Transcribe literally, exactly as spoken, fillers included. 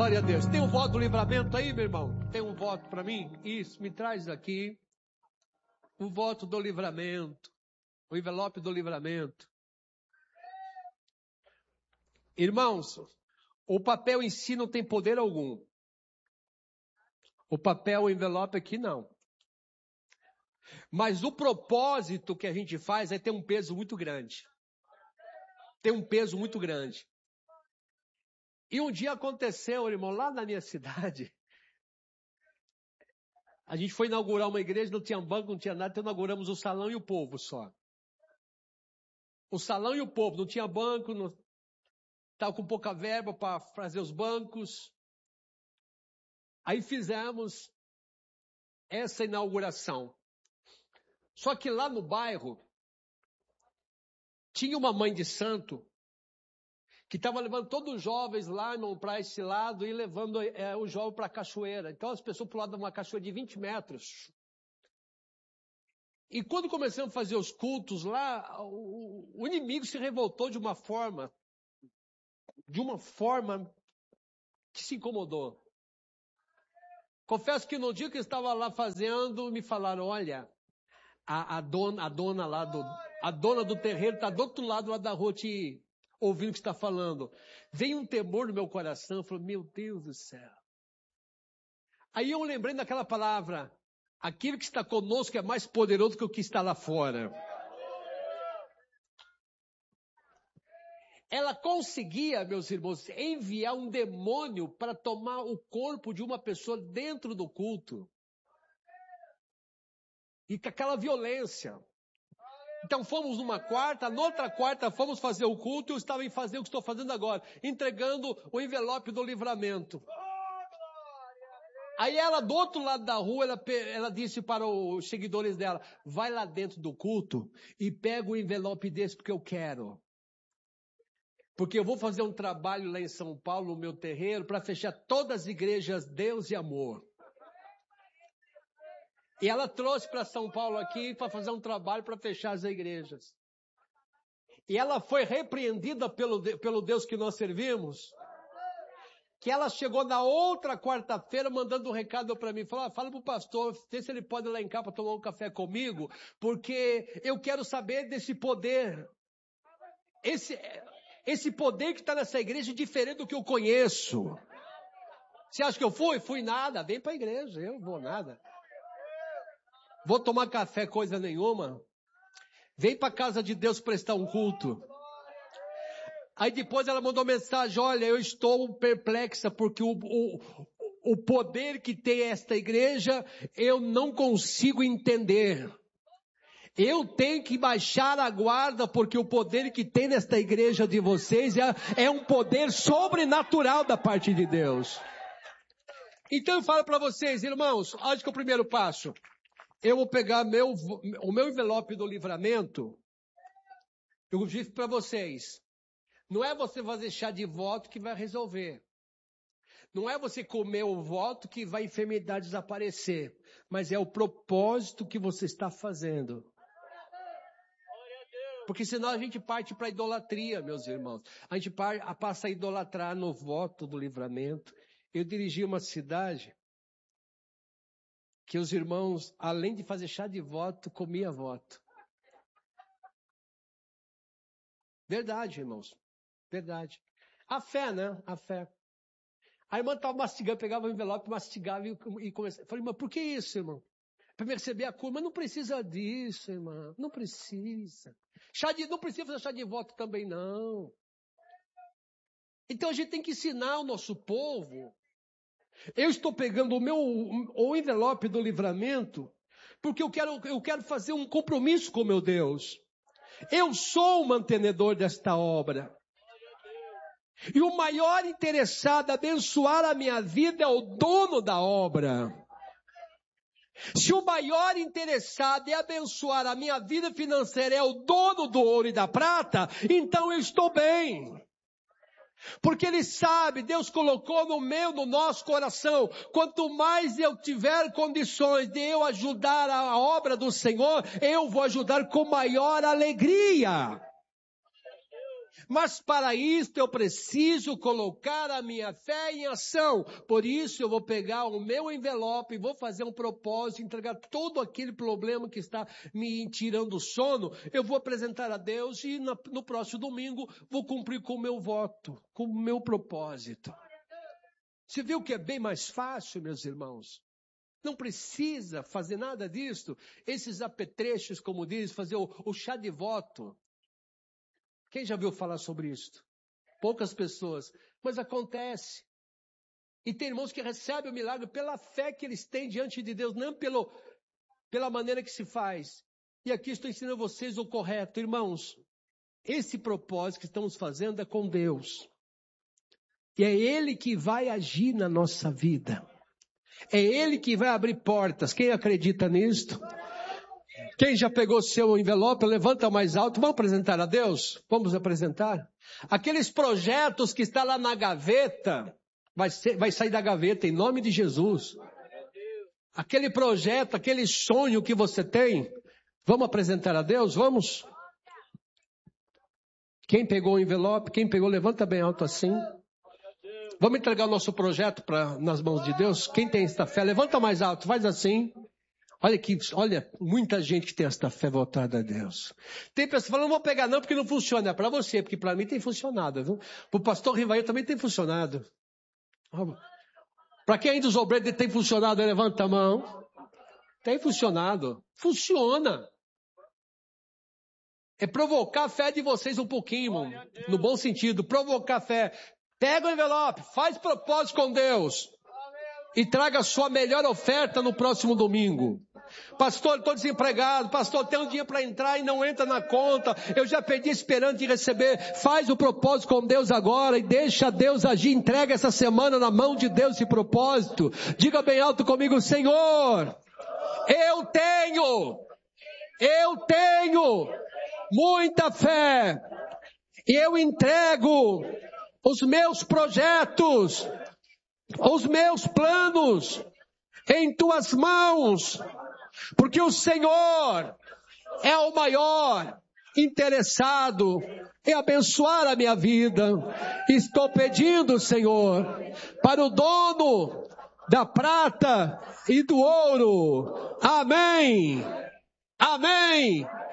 Glória a Deus. Tem um voto do livramento aí, meu irmão? Tem um voto para mim? Isso, me traz aqui. O voto do livramento. O envelope do livramento. Irmãos, o papel em si não tem poder algum. O papel, o envelope aqui não. Mas o propósito que a gente faz é ter um peso muito grande. Tem um peso muito grande. E um dia aconteceu, irmão, lá na minha cidade. A gente foi inaugurar uma igreja, não tinha banco, não tinha nada, então inauguramos o salão e o povo só. O salão e o povo, não tinha banco, não estava com pouca verba para fazer os bancos. Aí fizemos essa inauguração. Só que lá no bairro, tinha uma mãe de santo que estava levando todos os jovens lá, irmão, para esse lado e levando é, o jovem para a cachoeira. Então as pessoas pulavam uma cachoeira de vinte metros. E quando começamos a fazer os cultos lá, o, o inimigo se revoltou de uma forma, de uma forma que se incomodou. Confesso que no dia que eu estava lá fazendo, me falaram, olha, a, a, dona, a dona lá do, a dona do terreiro está do outro lado lá da rua te ouvindo o que está falando. Veio um temor no meu coração, eu falei, meu Deus do céu. Aí eu lembrei daquela palavra, aquele que está conosco é mais poderoso que o que está lá fora. Ela conseguia, meus irmãos, enviar um demônio para tomar o corpo de uma pessoa dentro do culto. E com aquela violência. Então fomos numa quarta, na outra quarta fomos fazer o culto, eu estava em fazer o que estou fazendo agora, entregando o envelope do livramento. Aí ela, do outro lado da rua, ela, ela disse para os seguidores dela, vai lá dentro do culto e pega o envelope desse porque eu quero. Porque eu vou fazer um trabalho lá em São Paulo, no meu terreiro, para fechar todas as igrejas Deus e Amor. E ela trouxe para São Paulo aqui para fazer um trabalho para fechar as igrejas. E ela foi repreendida pelo, pelo Deus que nós servimos. Que ela chegou na outra quarta-feira mandando um recado para mim. Falou, ah, fala para o pastor, vê se ele pode ir lá em cá para tomar um café comigo. Porque eu quero saber desse poder. Esse, esse poder que está nessa igreja é diferente do que eu conheço. Você acha que eu fui? Fui nada. Vem para a igreja, eu não vou nada. Vou tomar café, coisa nenhuma. Vem para a casa de Deus prestar um culto. Aí depois ela mandou mensagem, olha, eu estou perplexa porque o, o, o poder que tem esta igreja, eu não consigo entender. Eu tenho que baixar a guarda porque o poder que tem nesta igreja de vocês é, é um poder sobrenatural da parte de Deus. Então eu falo para vocês, irmãos, acho que é o primeiro passo. Eu vou pegar meu, o meu envelope do livramento, eu disse para vocês, não é você fazer chá de voto que vai resolver. Não é você comer o voto que vai a enfermidade desaparecer. Mas é o propósito que você está fazendo. Porque senão a gente parte para a idolatria, meus irmãos. A gente passa a idolatrar no voto do livramento. Eu dirigi uma cidade que os irmãos, além de fazer chá de voto, comia voto. Verdade, irmãos. Verdade. A fé, né? A fé. A irmã estava mastigando, pegava o envelope, mastigava e, e começava. Falei, mas por que isso, irmão? Para me receber a cura. Mas não precisa disso, irmã. Não precisa. Chá de, não precisa fazer chá de voto também, não. Então a gente tem que ensinar o nosso povo. Eu estou pegando o meu o envelope do livramento, porque eu quero, eu quero fazer um compromisso com meu Deus. Eu sou o mantenedor desta obra. E o maior interessado em abençoar a minha vida é o dono da obra. Se o maior interessado em abençoar a minha vida financeira é o dono do ouro e da prata, então eu estou bem. Porque Ele sabe, Deus colocou no meu, no nosso coração, quanto mais eu tiver condições de eu ajudar a obra do Senhor, eu vou ajudar com maior alegria. Mas para isso eu preciso colocar a minha fé em ação. Por isso eu vou pegar o meu envelope, vou fazer um propósito, entregar todo aquele problema que está me tirando o sono. Eu vou apresentar a Deus e no próximo domingo vou cumprir com o meu voto, com o meu propósito. Você viu que é bem mais fácil, meus irmãos? Não precisa fazer nada disso. Esses apetrechos, como diz, fazer o, o chá de voto. Quem já viu falar sobre isso? Poucas pessoas. Mas acontece. E tem irmãos que recebem o milagre pela fé que eles têm diante de Deus, não pelo, pela maneira que se faz. E aqui estou ensinando a vocês o correto. Irmãos, esse propósito que estamos fazendo é com Deus. E é Ele que vai agir na nossa vida. É Ele que vai abrir portas. Quem acredita nisto? Quem já pegou seu envelope, levanta mais alto. Vamos apresentar a Deus? Vamos apresentar? Aqueles projetos que estão lá na gaveta, vai, ser, vai sair da gaveta em nome de Jesus. Aquele projeto, aquele sonho que você tem, vamos apresentar a Deus? Vamos? Quem pegou o envelope, quem pegou, levanta bem alto assim. Vamos entregar o nosso projeto pra, nas mãos de Deus? Quem tem esta fé, levanta mais alto, faz assim. Olha que, olha, muita gente que tem esta fé voltada a Deus. Tem pessoas falando, não vou pegar não, porque não funciona. É para você, porque para mim tem funcionado, viu? Para o pastor Rivaí também tem funcionado. Para quem ainda os obreiros tem funcionado, levanta a mão. Tem funcionado. Funciona. É provocar a fé de vocês um pouquinho, irmão. No bom sentido, provocar a fé. Pega o envelope, faz propósito com Deus. E traga a sua melhor oferta no próximo domingo. Pastor, estou desempregado. Pastor, tem um dia para entrar e não entra na conta. Eu já pedi esperando de receber. Faz o propósito com Deus agora e deixa Deus agir. Entrega essa semana na mão de Deus esse propósito. Diga bem alto comigo, Senhor, eu tenho, eu tenho muita fé. E eu entrego os meus projetos, os meus planos em tuas mãos, porque o Senhor é o maior interessado em abençoar a minha vida. Estou pedindo, Senhor, para o dono da prata e do ouro. Amém. Amém.